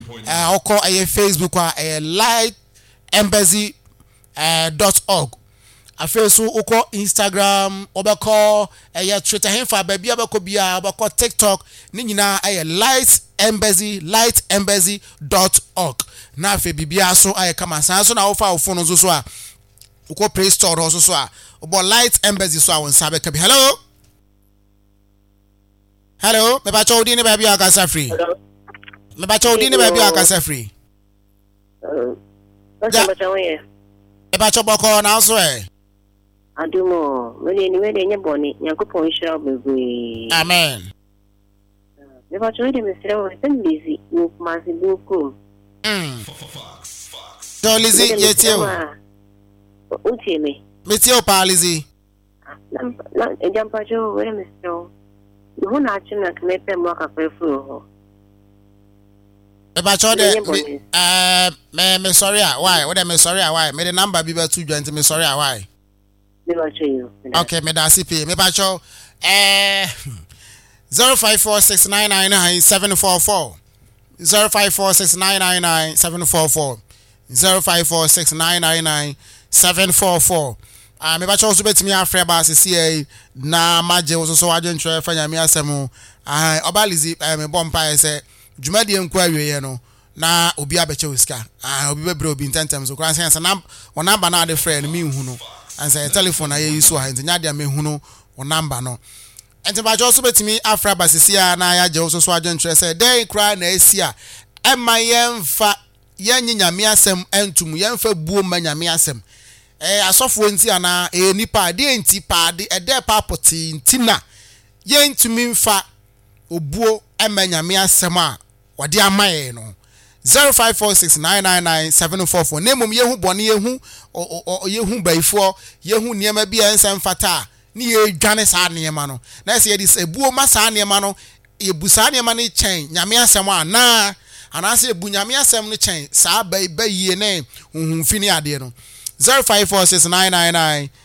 oko Facebook lightembassy.org afeso uko Instagram obeko Twitter hemfa baby obeko bia obeko TikTok ni nyina lightembassy.org na afe bibia so kama san so na wo fa wo phone so a uko Play Store so a obo Light Embassy so a won sabe ka bi hello me ba chodi ni baby akasa free me ba chodi ni baby akasa free me ba choboko na so Adumo, when you boni, Yakupon shall be. Amen. Never told him, Mr. Busy, move Massy Buku. So, Lizzie, yet you. Utime. Miss your Palizzi. Not a jumper, Joe, where Mr. You won't actually make them walk up a fool. About me sorry, why? What am I sorry? Why? Made a number be about 2 joints, me sorry, why? Okay, me da CP. Me bacho 0546999744 0546999744 0546999744 me bacho so betimi afre ba CCA na maje wo so adwentre fanya me asemu obalizi me bompa se dwumadi enku awiye no na obi abeche wiska obi bebre obi intentem so kran sense na number na de friend me hu no and say telephone na use so ha ntnya dia me hunu o number no enti ba jo so betimi afra basisia na ya je so adwentre say dey cry na esia ema yemfa yenyinyame asem entum yemfa buo manyame asem asofo nti ana nipa de enti paade ede papoti ntina yentumi mfa obuo emanyame asem a wode amaye no 0546999744 nemum yehu bone yehu baifo yehu niema bia ensem fata ni ye dwane sa niema no na se ye ebuo ma sa niema no ye bu sa niema ne chen nyame asem ana se ebu nyame asem ne chen sa bayi ne hunfini ade no 0546999744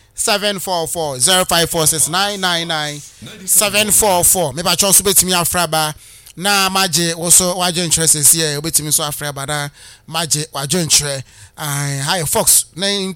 0546999744 me ba cho so betimi afraba na maje woso waje interest here obetimi so afre bada maje waje interest high fox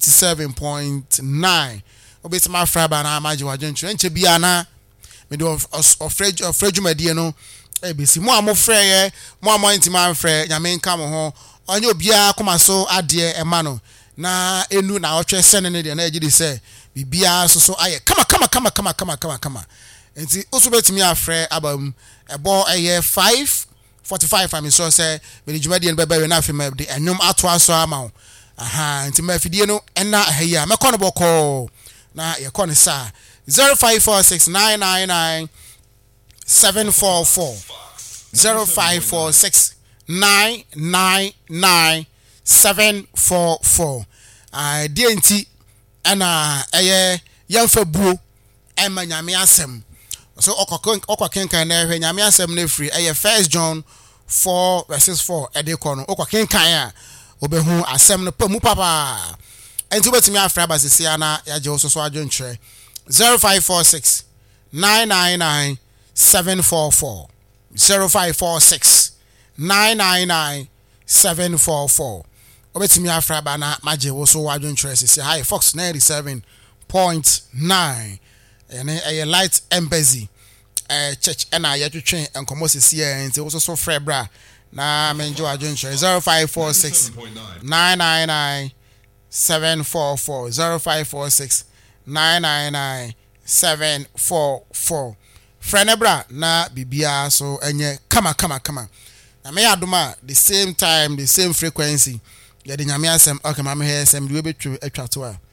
97.9 obetimi afre bada na maje waje interest enche bia na me do ofrejumadi no ebisi mo amofre ye mo amointima afre nyame nka mo ho onye obia koma so ade ema na enu na otwe sene ne de na ejidi se bibia so aye kama enti oso betimi afre abam ebo 5:45 am so say me djumadi en bebe na afem de enum ato aso ama enti mafidie no ena ahia me kono boko na ye kono sa 0546999744 0546999744 die enti ena eye yemfa buo emanyame asem so okwa kenkan na hwe nyame asem na free 1 John 4:4 edeko no okwa kenkan a obehu asem no pamu papa enti obetimi afra basisia na yaje wo so adwentre 0546999744 0546999744 obetimi afra ba na maje wo so adwentre sisia high fox 97.9 ene Light Embassy church ena yetwetwe enkomo sisia enti wo so frɛ bra na menjo adwentre 0546999744 0546999744 Frenebra na bibia so enye kama na me adoma the same time the same frequency ya de nyame asem okay ma me he asem de betwe atwa to a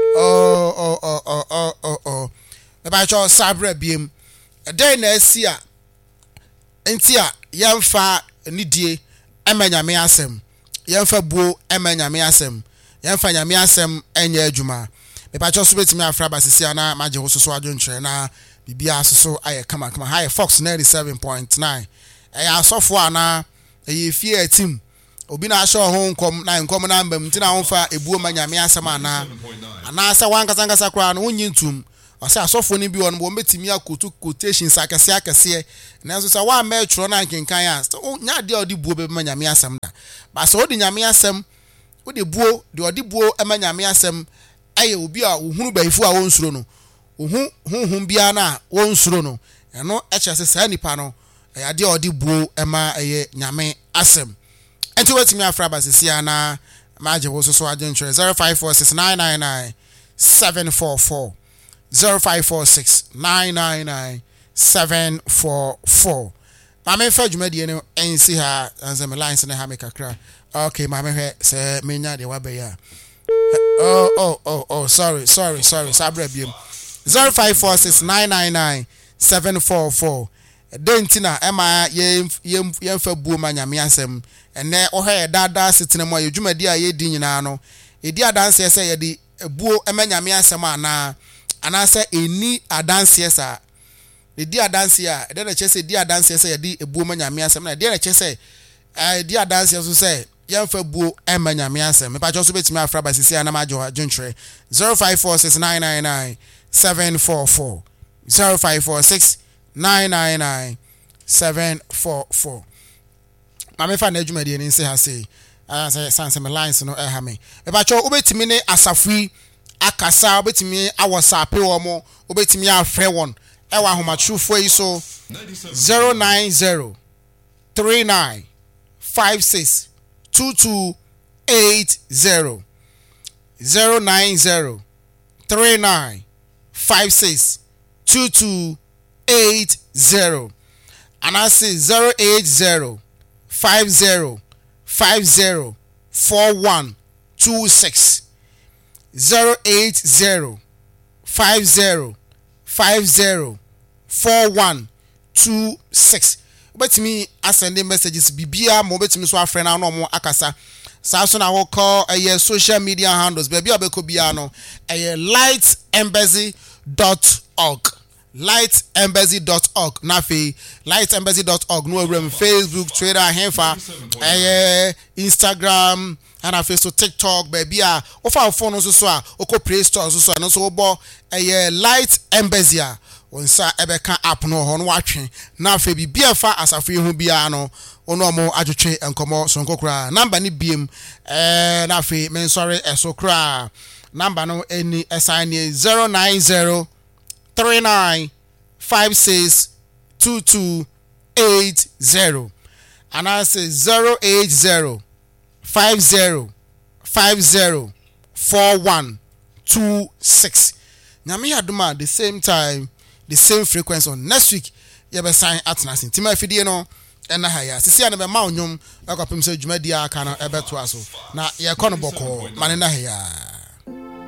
me ba cho sabra biem dey na asia enti a yemfa nidie emanyame asem yemfa buo emanyame asem yemfa nyame asem enye adwuma me ba cho so betimi afra basisia na maje wo so adwontre na bibia so aye kama high fox 97.9 asofo ana fie team obi na asho ho nkom na mbam ntina ho fa ebuo manyame asem ana asa wankasa kra no wonyintum ɔsɛ asɔfo no bi wɔ no wɔn betumi akotu quotations akɛse nanso sɛ wa mɛtwerɛ na nkenkan a nya adeɛ a ɔde buo bɛma nyame asɛm da ba sɛ ɔde nyame asɛm ɔde buo de ɔde buo ɛma nyame asɛm ɛyɛ obi a ohunu bayifo a wɔnsuro no ohu honhom bia na wɔnsuro no ɛno ɛkyɛ sɛ saa nipa no ɛyɛ adeɛ a ɔde buo ɛma ɛyɛ nyame asɛm ɛnti wɔtumi afra ba sisia na magye wo so agye ntwerɛ 0546999744 0546999744 Mame fa dwumadie no ensi ha anse me lines na ha me kakra okay mame hwɛ sɛ menya de wa bɛya sorry sabra biem 0546999744 dentina ema yem fa buo ma nyame asɛm ene ohɛ dada setena mu aye dwumadi a ye di nyina no edi adanse sɛ ye di buo ema nyame asɛm ana sɛ eni adanse sa edi adanse a ede na kyese di adanse sɛ ye di ebuo ma nyame asɛm na ede na kyese edi adanse so sɛ yem fa buo ema nyame asɛm me pa cho so betimi afra ba sisi ana ma adwontre 0546999744 0546999744 Mame fa na adwumadi ni nse ha sei say sanse me lines no ha me ba cho obetimi ne asafui akasa obetimi awosape wo mo obetimi afre won e wa homatrufo yi so 09039562280 09039562280 and I say 080504126 080504126 betimi ascending messages bibia mo betimi so afre na no mo akasa sa so na wo call social media handles baby obeko bia no lightembassy.org lightembassy.org nafi lightembassy.org no rem Facebook Twitter henfa Instagram and a face to TikTok baby a ofa phone so a oko Play Store so no so bo light embassy onsa ebeka app no ho no watwe na afa bibia fa asafo hu bia no ono mo adwetwe enkomo sonkokura number ni biem na afa men sorry esokura number no eni assign 09039562280 and I say 080504126 nyame aduma the same time the same frequency on next week you be sign atnas intima fidie no ena ha ya sisi na be ma onwom akopem se dwumadi aka no ebeto aso na ye kono boko mane na ha ya